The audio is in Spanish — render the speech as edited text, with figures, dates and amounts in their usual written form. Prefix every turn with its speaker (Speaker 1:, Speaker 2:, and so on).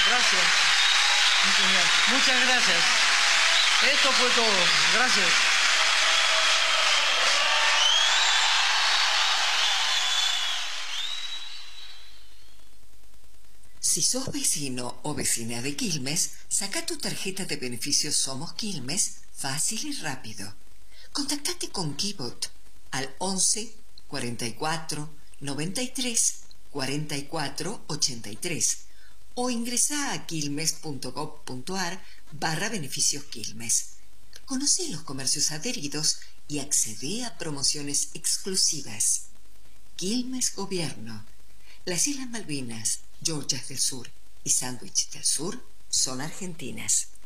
Speaker 1: Gracias. Muchas gracias. Esto fue todo. Gracias.
Speaker 2: Si sos vecino o vecina de Quilmes, saca tu tarjeta de beneficios Somos Quilmes fácil y rápido. Contactate con Kibot al 11 44 93 44 83 o ingresa a quilmes.gov.ar/beneficios Quilmes. Conoce los comercios adheridos y accede a promociones exclusivas. Quilmes Gobierno. Las Islas Malvinas, Georgias del Sur y Sandwich del Sur son argentinas.